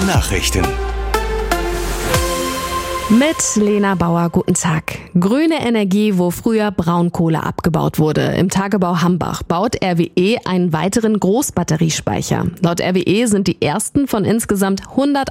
Nachrichten. Mit Lena Bauer, guten Tag. Grüne Energie, wo früher Braunkohle abgebaut wurde. Im Tagebau Hambach baut RWE einen weiteren Großbatteriespeicher. Laut RWE sind die ersten von insgesamt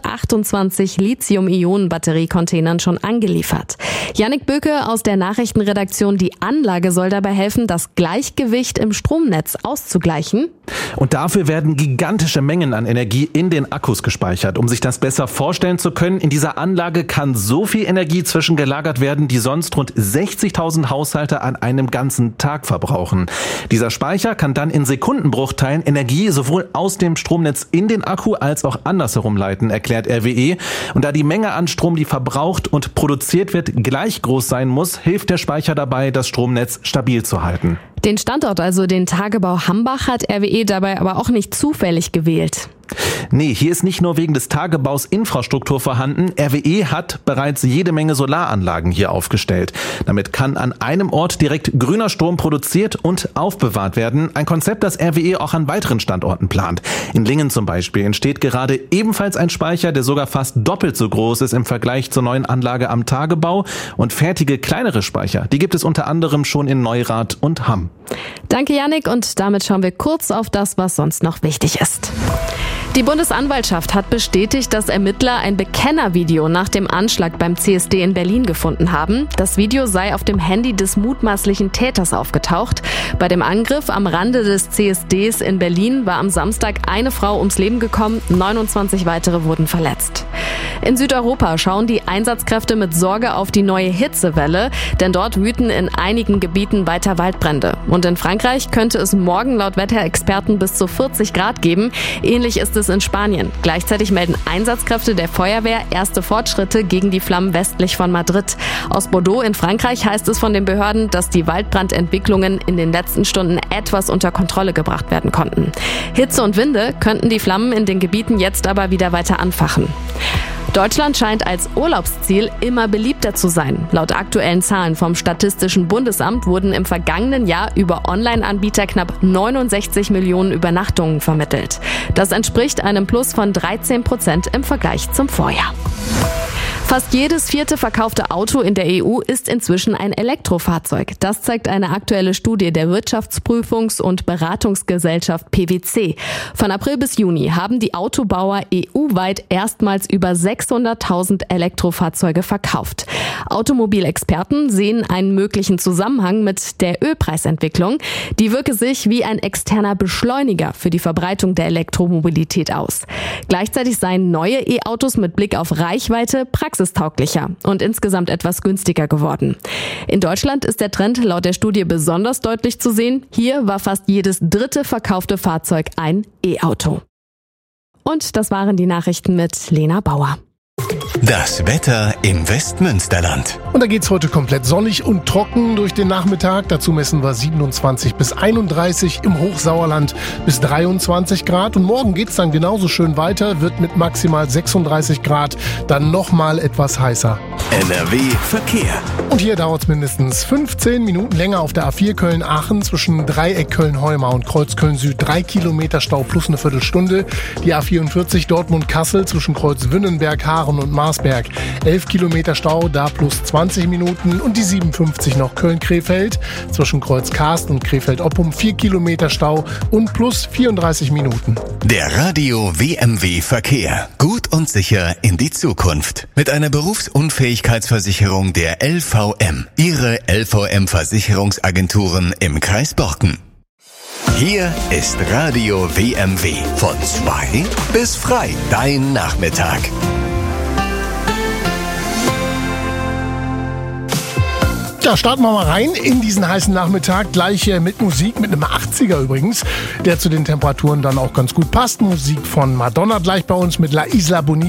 128 Lithium-Ionen-Batteriecontainern schon angeliefert. Jannik Böke aus der Nachrichtenredaktion. Die Anlage soll dabei helfen, das Gleichgewicht im Stromnetz auszugleichen. Und dafür werden gigantische Mengen an Energie in den Akkus gespeichert. Um sich das besser vorstellen zu können, in dieser Anlage kann so viel Energie zwischengelagert werden, die sonst rund 60.000 Haushalte an einem ganzen Tag verbrauchen. Dieser Speicher kann dann in Sekundenbruchteilen Energie sowohl aus dem Stromnetz in den Akku als auch andersherum leiten, erklärt RWE. Und da die Menge an Strom, die verbraucht und produziert wird, gleich groß sein muss, hilft der Speicher dabei, das Stromnetz stabil zu halten. Den Standort, also den Tagebau Hambach, hat RWE dabei aber auch nicht zufällig gewählt. Nee, hier ist nicht nur wegen des Tagebaus Infrastruktur vorhanden. RWE hat bereits jede Menge Solaranlagen hier aufgestellt. Damit kann an einem Ort direkt grüner Strom produziert und aufbewahrt werden. Ein Konzept, das RWE auch an weiteren Standorten plant. In Lingen zum Beispiel entsteht gerade ebenfalls ein Speicher, der sogar fast doppelt so groß ist im Vergleich zur neuen Anlage am Tagebau. Und fertige kleinere Speicher, die gibt es unter anderem schon in Neurath und Hamm. Danke, Jannik. Und damit schauen wir kurz auf das, was sonst noch wichtig ist. Die Bundesanwaltschaft hat bestätigt, dass Ermittler ein Bekennervideo nach dem Anschlag beim CSD in Berlin gefunden haben. Das Video sei auf dem Handy des mutmaßlichen Täters aufgetaucht. Bei dem Angriff am Rande des CSDs in Berlin war am Samstag eine Frau ums Leben gekommen, 29 weitere wurden verletzt. In Südeuropa schauen die Einsatzkräfte mit Sorge auf die neue Hitzewelle, denn dort wüten in einigen Gebieten weiter Waldbrände. Und in Frankreich könnte es morgen laut Wetterexperten bis zu 40 Grad geben. Ähnlich ist es in Spanien. Gleichzeitig melden Einsatzkräfte der Feuerwehr erste Fortschritte gegen die Flammen westlich von Madrid. Aus Bordeaux in Frankreich heißt es von den Behörden, dass die Waldbrandentwicklungen in den letzten Stunden etwas unter Kontrolle gebracht werden konnten. Hitze und Winde könnten die Flammen in den Gebieten jetzt aber wieder weiter anfachen. Deutschland scheint als Urlaubsziel immer beliebter zu sein. Laut aktuellen Zahlen vom Statistischen Bundesamt wurden im vergangenen Jahr über Online-Anbieter knapp 69 Millionen Übernachtungen vermittelt. Das entspricht einem Plus von 13% im Vergleich zum Vorjahr. Fast jedes vierte verkaufte Auto in der EU ist inzwischen ein Elektrofahrzeug. Das zeigt eine aktuelle Studie der Wirtschaftsprüfungs- und Beratungsgesellschaft PwC. Von April bis Juni haben die Autobauer EU-weit erstmals über 600.000 Elektrofahrzeuge verkauft. Automobilexperten sehen einen möglichen Zusammenhang mit der Ölpreisentwicklung. Die wirke sich wie ein externer Beschleuniger für die Verbreitung der Elektromobilität aus. Gleichzeitig seien neue E-Autos mit Blick auf Reichweite praxistauglicher und insgesamt etwas günstiger geworden. In Deutschland ist der Trend laut der Studie besonders deutlich zu sehen. Hier war fast jedes dritte verkaufte Fahrzeug ein E-Auto. Und das waren die Nachrichten mit Lena Bauer. Das Wetter im Westmünsterland. Und da geht's heute komplett sonnig und trocken durch den Nachmittag. Dazu messen wir 27 bis 31, im Hochsauerland bis 23 Grad. Und morgen geht's dann genauso schön weiter, wird mit maximal 36 Grad dann nochmal etwas heißer. NRW Verkehr. Und hier dauert's mindestens 15 Minuten länger auf der A4 Köln-Aachen zwischen Dreieck Köln-Heumar und Kreuz Köln-Süd. 3 Kilometer Stau plus eine Viertelstunde. Die A44 Dortmund-Kassel zwischen Kreuz Wünnenberg, Haaren und Marsberg. 11 Kilometer Stau, da plus 20 Minuten. Und die 57 noch Köln-Krefeld zwischen Kreuz Karst und Krefeld-Oppum. 4 Kilometer Stau und plus 34 Minuten. Der Radio WMW Verkehr. Gut und sicher in die Zukunft. Mit einer Berufsunfähigkeitsversicherung der LVM. Ihre LVM-Versicherungsagenturen im Kreis Borken. Hier ist Radio WMW. Von 2 bis frei. Dein Nachmittag. Ja, starten wir mal rein in diesen heißen Nachmittag. Gleich mit Musik, mit einem 80er übrigens, der zu den Temperaturen dann auch ganz gut passt. Musik von Madonna gleich bei uns mit La Isla Bonita.